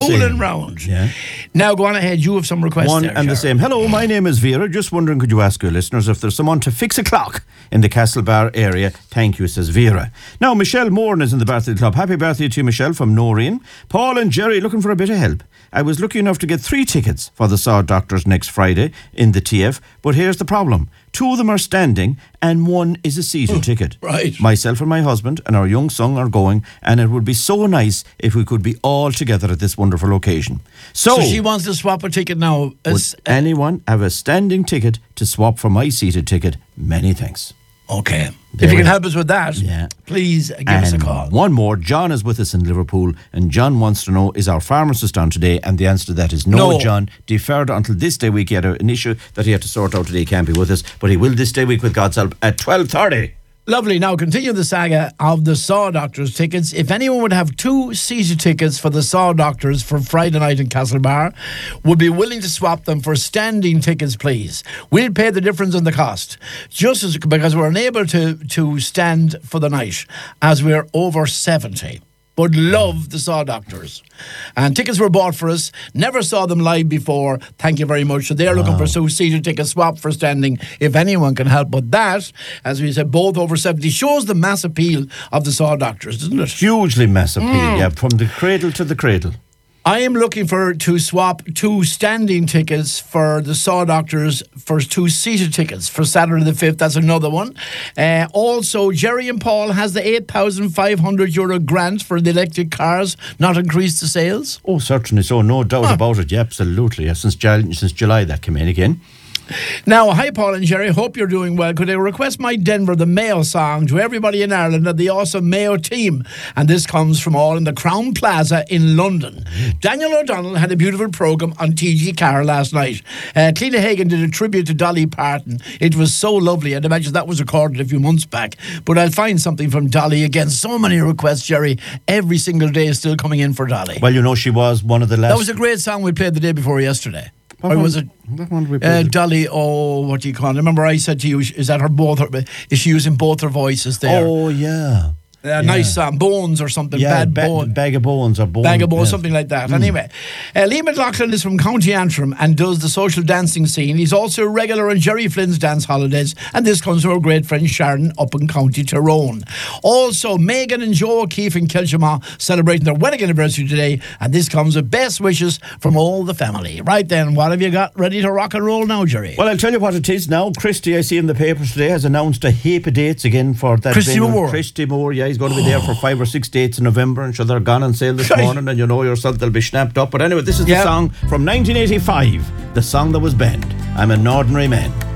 Fooling round. Yeah. Now go on ahead. You have some requests. One there, and the Sharon. same. Hello, my name is Vera. Just wondering, could you ask your listeners if there's someone to fix a clock in the Castlebar area? Thank you, says Vera. Now, Michelle Moran is in the birthday club. Happy birthday to you, Michelle, from Noreen. Paul and Jerry looking for a bit of help. I was lucky enough to get 3 tickets for the Saw Doctors next Friday in the TF, but here's the problem. 2 of them are standing and 1 is a seated ticket. Right. Myself and my husband and our young son are going, and it would be so nice if we could be all together at this wonderful occasion. So she wants to swap a ticket now. Would anyone have a standing ticket to swap for my seated ticket? Many thanks. Okay. If you can help us with that, Yeah. please give us a call. One more. John is with us in Liverpool, and John wants to know, is our pharmacist on today? And the answer to that is no. John. Deferred until this day week. He had an issue that he had to sort out today. He can't be with us, but he will this day week with God's help at 12:30. Lovely. Now, continue the saga of the Saw Doctors tickets. If anyone would have 2 seated tickets for the Saw Doctors for Friday night in Castlebar, would be willing to swap them for standing tickets, please. We'll pay the difference in the cost, just as because we're unable to stand for the night, as we're over 70. Would love the Saw Doctors. And tickets were bought for us. Never saw them live before. Thank you very much. So they're looking for 2 seated tickets, swap for standing, if anyone can help. But that, as we said, both over 70, shows the mass appeal of the Saw Doctors, doesn't it? Hugely mass appeal, yeah, from the cradle to the cradle. I am looking to swap 2 standing tickets for the Saw Doctors for 2 seated tickets for Saturday the 5th. That's another one. Also, Jerry and Paul has the €8,500 grant for the electric cars not increased the sales. Oh, certainly so. No doubt about it. Yeah, absolutely. Yeah, since July that came in again. Now, hi Paul and Jerry, hope you're doing well. Could I request my Denver the Mayo song to everybody in Ireland and the awesome Mayo team? And this comes from all in the Crown Plaza in London. Daniel O'Donnell had a beautiful programme on TG Carr last night. Clena Hagan did a tribute to Dolly Parton. It was so lovely. I'd imagine that was recorded a few months back. But I'll find something from Dolly again. So many requests, Jerry. Every single day is still coming in for Dolly. Well, you know, she was one of the last... That was a great song we played the day before yesterday. What or one- was it what one did we play? Dolly? Oh, what do you call it? Remember, I said to you, is she using both her voices there? Oh, yeah. Nice song, Bones or something. Yeah, Bone. Bag of Bones or Bones. Bag of Bones, yes. something like that. Anyway, Lee McLaughlin is from County Antrim and does the social dancing scene. He's also a regular in Jerry Flynn's dance holidays, and this comes from our great friend Sharon up in County Tyrone. Also, Megan and Joe O'Keefe in Kilchama celebrating their wedding anniversary today, and this comes with best wishes from all the family. Right then, what have you got ready to rock and roll now, Jerry? Well, I'll tell you what it is now. Christy, I see in the papers today, has announced a heap of dates again for that Christy venue. Moore. Christy Moore, yeah, he's going to be there for 5 or 6 dates in November, and sure, they're gone on sale this morning, and you know yourself, they'll be snapped up. But anyway, this is the song from 1985, the song that was banned. I'm an Ordinary Man.